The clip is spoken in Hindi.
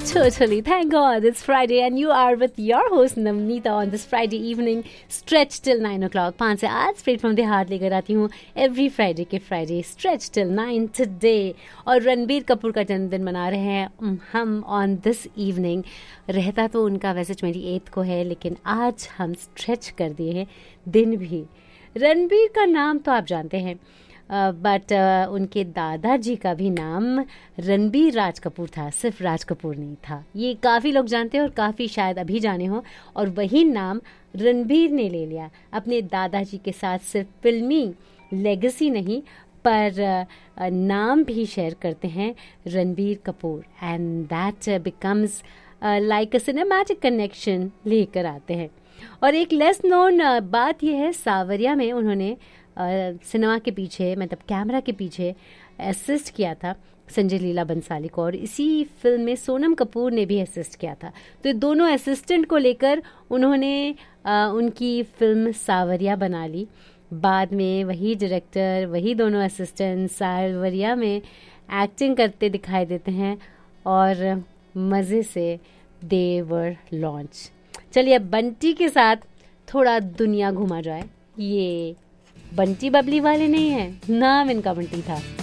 Totally. Thank God it's Friday and you are with your host Navneeta on this Friday evening. Stretch till 9 o'clock. 5 से 8 straight from the heart लेकर आती हूँ every Friday के Friday. Stretch till 9 today. और रणबीर कपूर का जन्मदिन मना रहे हैं हम on this evening. रहता तो उनका वैसे 28 को है, लेकिन आज हम स्ट्रेच कर दिए हैं दिन भी. रणबीर का नाम तो आप जानते हैं, बट उनके दादाजी का भी नाम रणबीर राज कपूर था, सिर्फ राज कपूर नहीं था. ये काफ़ी लोग जानते हैं और काफ़ी शायद अभी जाने हो. और वही नाम रणबीर ने ले लिया अपने दादाजी के साथ. सिर्फ फिल्मी लेगेसी नहीं, पर नाम भी शेयर करते हैं Ranbir Kapoor. And that becomes like a cinematic connection लेकर आते हैं. और एक लेस नोन बात यह है, सावरिया में उन्होंने सिनेमा के पीछे, मतलब कैमरा के पीछे असिस्ट किया था संजय लीला बंसाली को, और इसी फिल्म में सोनम कपूर ने भी असिस्ट किया था. तो दोनों असिस्टेंट को लेकर उन्होंने उनकी फिल्म सावरिया बना ली. बाद में वही डायरेक्टर, वही दोनों असिस्टेंट सावरिया में एक्टिंग करते दिखाई देते हैं और मज़े से दे वर लॉन्च. चलिए अब बंटी के साथ थोड़ा दुनिया घुमा जाए. ये बंटी बबली वाले नहीं हैं, नाम इनका बंटी था.